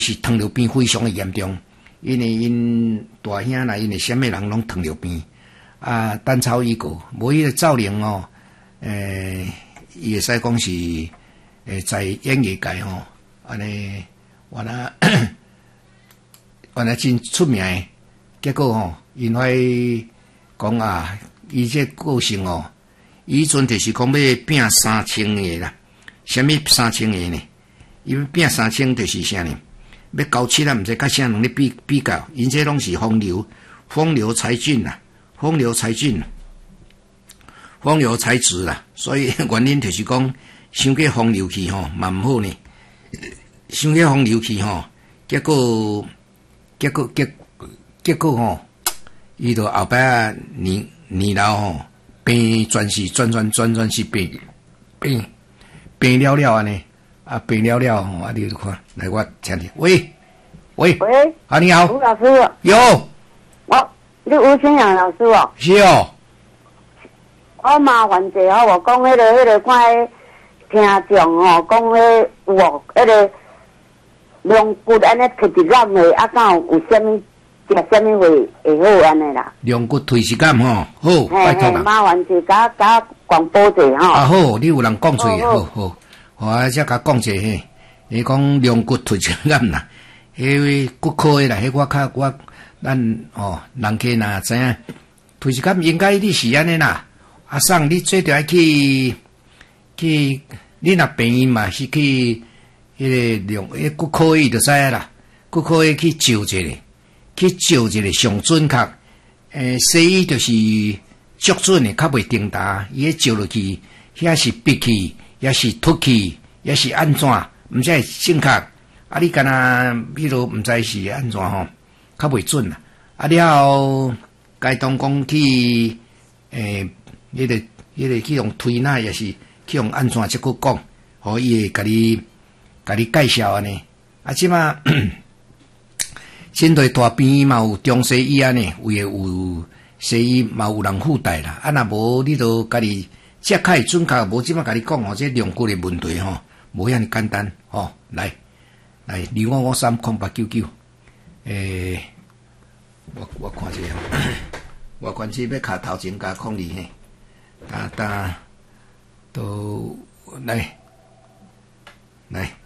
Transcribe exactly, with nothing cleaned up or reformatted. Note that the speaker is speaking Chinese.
是糖尿病非常的严重，因为因大兄啦，因为什么人拢糖尿病啊，单操医过，无迄个造龄哦，诶、呃，伊会使讲是诶在演艺界吼，安尼原来原来真出名的，结果吼，因迄讲啊，伊这个性哦，以前就是讲要拼三千个啦，什么三千个呢？伊要拼三千就是啥呢？要九七啊，毋知甲啥人咧比比较，因这拢是风流风流才俊啦，风流才俊，风流才直啦，所以原因就是讲，伤过风流去吼，嘛毋好呢。伤过风流去吼，结果结果结结果吼，伊就后摆年年老吼，病全是全全全全是病病病了了安尼。啊，病了了吼，啊，你就看，来我请你，喂，喂， 喂， 啊，你好， 吴老师， 有， 我，你吴清阳老师哦， 是哦， 我麻烦者哦，我讲迄、那个迄、那个看听众哦，讲迄有哦，迄、那个龙骨安尼退质感的，啊，敢有有啥物食啥物会会好安尼啦？ 龙骨退质感吼，好，拜托啦， 麻烦者甲甲广播者吼。 啊好，你有人讲出去，好好。我则甲讲者嘿，伊讲龙骨退质感啦，迄骨科诶啦，迄我较我咱哦，人家若知影退质感应该你是安尼啦，阿送你最着爱去去，你若病院嘛是去迄个龙迄骨科医就知影啦，骨科医去照一下，去照一下上准确，诶，西医就是足准诶，较袂定达，伊迄照落去，遐是闭气。也是脱气，也是安怎？毋知会正确。啊，你干那迄落毋知是安怎吼，较袂准啦。啊了后，该当讲去诶，迄、那个迄、那个去用推拿，也是去用安怎即个讲，互伊会甲你甲你介绍安尼。啊，即马针对大病嘛有中西医安尼，有诶有西医嘛有人附带啦。啊，若无你都家己。这较会准确，无即摆甲你讲吼，这量骨的问题吼，无遐尼简单吼。来来，二五五三空八九九，诶，我我看一下，我关系要卡头前加空二嘿，哒哒都来来。